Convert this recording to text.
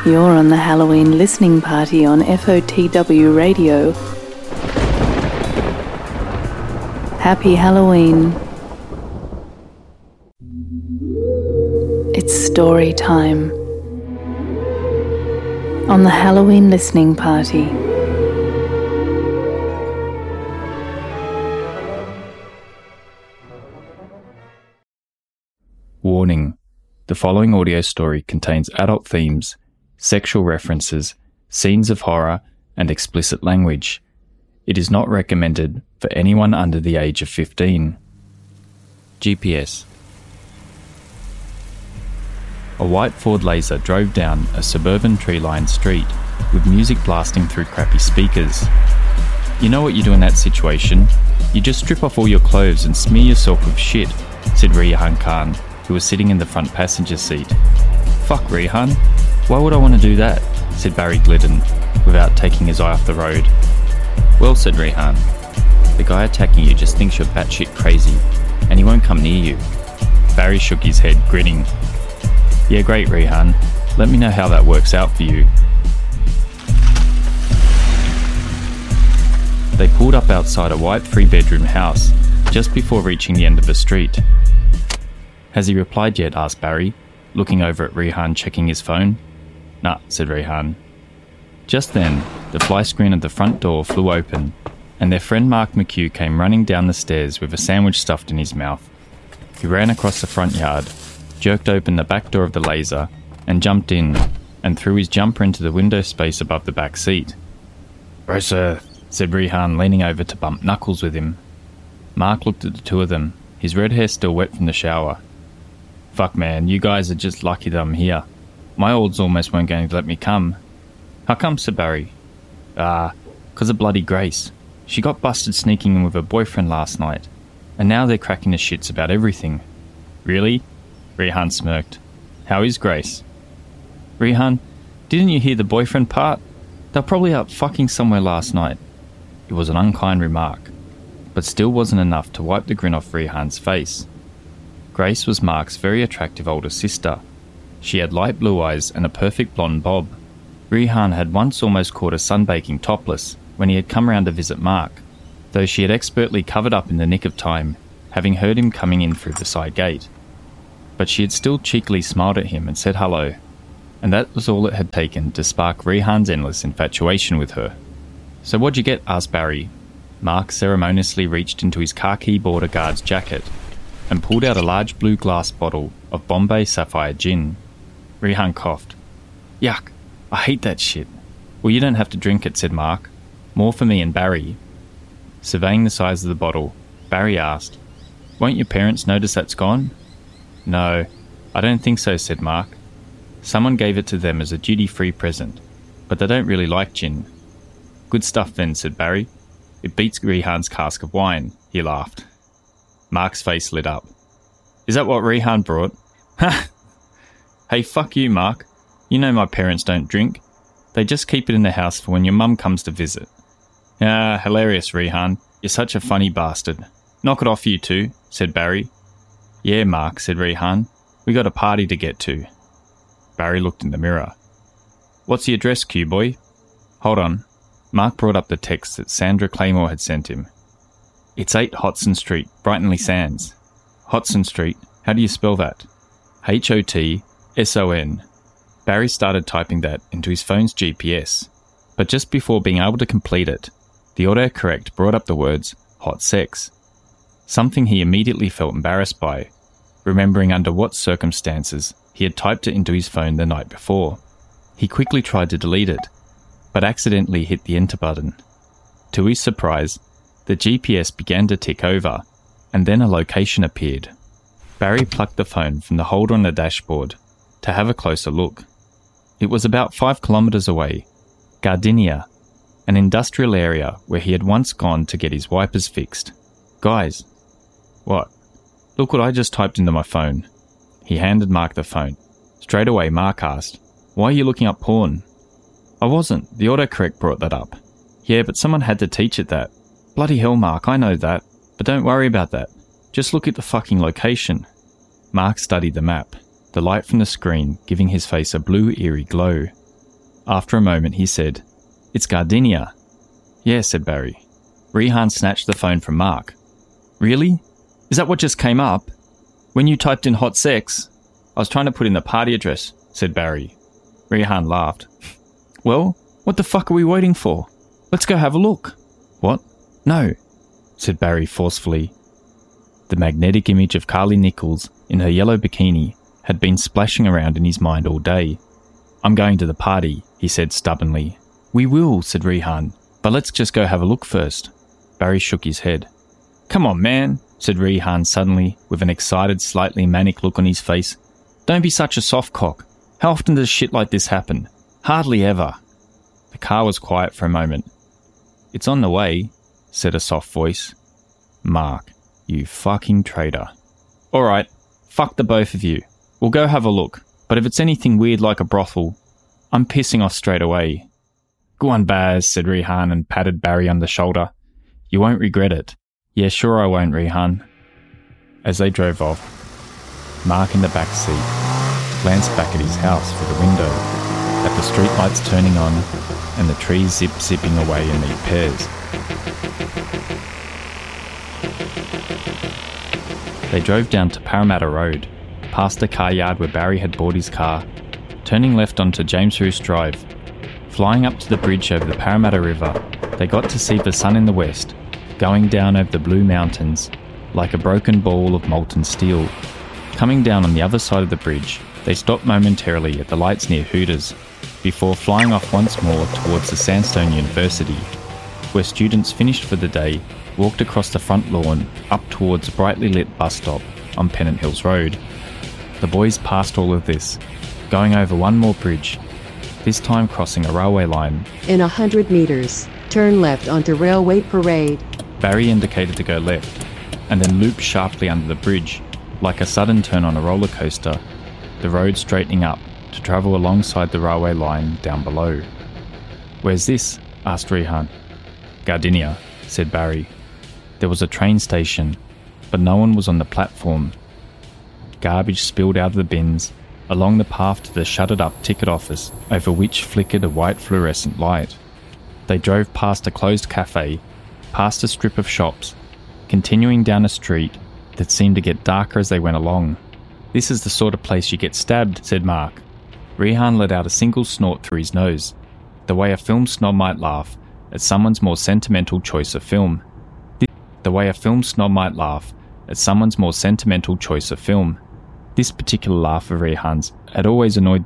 You're on the Halloween listening party on FOTW Radio. Happy Halloween. It's story time on the Halloween listening party. Warning: the following audio story contains adult themes, sexual references, scenes of horror, and explicit language. It is not recommended for anyone under the age of 15. GPS. A white Ford Laser drove down a suburban tree-lined street with music blasting through crappy speakers. You know what you do in that situation? You just strip off all your clothes and smear yourself with shit, said Rihan Khan, who was sitting in the front passenger seat. Fuck, Rihan. Why would I want to do that? Said Barry Glidden, without taking his eye off the road. Well, said Rihan, the guy attacking you just thinks you're batshit crazy, and he won't come near you. Barry shook his head, grinning. Yeah, great, Rihan. Let me know how that works out for you. They pulled up outside a white 3-bedroom house, just before reaching the end of the street. Has he replied yet? Asked Barry, looking over at Rihan checking his phone. Nah, said Rihan. Just then, the fly screen of the front door flew open, and their friend Mark McHugh came running down the stairs with a sandwich stuffed in his mouth. He ran across the front yard, jerked open the back door of the Laser, and jumped in, and threw his jumper into the window space above the back seat. Gross earth, said Rihan, leaning over to bump knuckles with him. Mark looked at the two of them, his red hair still wet from the shower. Fuck man, you guys are just lucky that I'm here. My olds almost weren't going to let me come. How come, said Barry? 'Cause of bloody Grace. She got busted sneaking in with her boyfriend last night, and now they're cracking the shits about everything. Really? Rihan smirked. How is Grace? Rihan, didn't you hear the boyfriend part? They're probably out fucking somewhere last night. It was an unkind remark, but still wasn't enough to wipe the grin off Rihan's face. Grace was Mark's very attractive older sister. She had light blue eyes and a perfect blonde bob. Rihan had once almost caught her sunbaking topless when he had come round to visit Mark, though she had expertly covered up in the nick of time, having heard him coming in through the side gate. But she had still cheekily smiled at him and said hello, and that was all it had taken to spark Rihan's endless infatuation with her. So what'd you get? Asked Barry. Mark ceremoniously reached into his khaki border guard's jacket and pulled out a large blue glass bottle of Bombay Sapphire gin. Rihan coughed. Yuck, I hate that shit. Well, you don't have to drink it, said Mark. More for me and Barry. Surveying the size of the bottle, Barry asked, Won't your parents notice that's gone? No, I don't think so, said Mark. Someone gave it to them as a duty-free present, but they don't really like gin. Good stuff then, said Barry. It beats Rihan's cask of wine, he laughed. Mark's face lit up. Is that what Rihan brought? Ha! Hey, fuck you, Mark. You know my parents don't drink. They just keep it in the house for when your mum comes to visit. Ah, hilarious, Rihan. You're such a funny bastard. Knock it off, you two, said Barry. Yeah, Mark, said Rihan. We got a party to get to. Barry looked in the mirror. What's the address, Q-boy? Hold on. Mark brought up the text that Sandra Claymore had sent him. It's 8 Hodson Street, Brightonley Sands. Hodson Street, how do you spell that? H-O-T-S-O-N. Barry started typing that into his phone's GPS, but just before being able to complete it, the autocorrect brought up the words, hot sex. Something he immediately felt embarrassed by, remembering under what circumstances he had typed it into his phone the night before. He quickly tried to delete it, but accidentally hit the enter button. To his surprise, the GPS began to tick over, and then a location appeared. Barry plucked the phone from the holder on the dashboard to have a closer look. It was about 5 kilometres away, Gardenia, an industrial area where he had once gone to get his wipers fixed. Guys. What? Look what I just typed into my phone. He handed Mark the phone. Straight away, Mark asked, Why are you looking up porn? I wasn't. The autocorrect brought that up. Yeah, but someone had to teach it that. Bloody hell, Mark, I know that. But don't worry about that. Just look at the fucking location. Mark studied the map, the light from the screen giving his face a blue, eerie glow. After a moment, he said, "It's Gardenia." "Yeah," said Barry. Rehan snatched the phone from Mark. "Really? Is that what just came up? When you typed in hot sex?" "I was trying to put in the party address," said Barry. Rehan laughed. "Well, what the fuck are we waiting for? Let's go have a look." "What? No," said Barry forcefully. The magnetic image of Carly Nichols in her yellow bikini had been splashing around in his mind all day. "I'm going to the party," he said stubbornly. "We will," said Rehan, "but let's just go have a look first." Barry shook his head. "Come on, man," said Rehan suddenly, with an excited, slightly manic look on his face. "Don't be such a soft cock. How often does shit like this happen? Hardly ever." The car was quiet for a moment. "It's on the way," said a soft voice. "Mark, you fucking traitor." "All right, fuck the both of you. We'll go have a look, but if it's anything weird like a brothel, I'm pissing off straight away." "Go on, Baz," said Rehan and patted Barry on the shoulder. "You won't regret it." "Yeah, sure I won't, Rehan." As they drove off, Mark in the back seat glanced back at his house through the window, at the streetlights turning on and the trees zipping away in neat pairs. They drove down to Parramatta Road, past the car yard where Barry had bought his car, turning left onto James Roos Drive. Flying up to the bridge over the Parramatta River, they got to see the sun in the west, going down over the blue mountains, like a broken ball of molten steel. Coming down on the other side of the bridge, they stopped momentarily at the lights near Hooters, before flying off once more towards the Sandstone University, where students finished for the day walked across the front lawn up towards a brightly lit bus stop on Pennant Hills Road. The boys passed all of this, going over one more bridge, this time crossing a railway line. "In 100 metres, turn left onto Railway Parade." Barry indicated to go left, and then looped sharply under the bridge, like a sudden turn on a roller coaster, the road straightening up to travel alongside the railway line down below. "Where's this?" asked Rehan. "Gardenia," said Barry. There was a train station, but no one was on the platform. Garbage spilled out of the bins, along the path to the shuttered-up ticket office, over which flickered a white fluorescent light. They drove past a closed cafe, past a strip of shops, continuing down a street that seemed to get darker as they went along. "This is the sort of place you get stabbed," said Mark. Rehan let out a single snort through his nose, the way a film snob might laugh at someone's more sentimental choice of film. This particular laugh of Rehan's had always annoyed